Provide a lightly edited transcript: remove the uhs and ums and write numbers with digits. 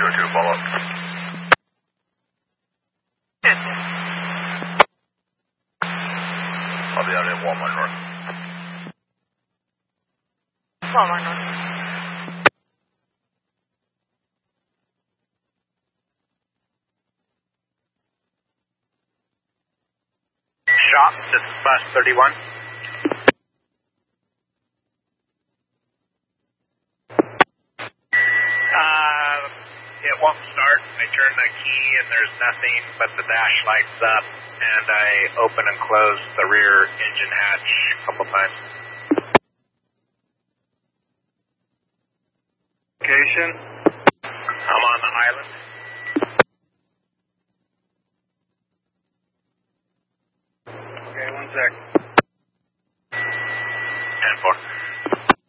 202, follow up. I'll be out in Walmart North. Walmart North. Shop, this is bus 31. It won't start. I turn the key and there's nothing but the dash lights up, and I open and close the rear engine hatch a couple times. Location? I'm on the island. Okay, 1 sec.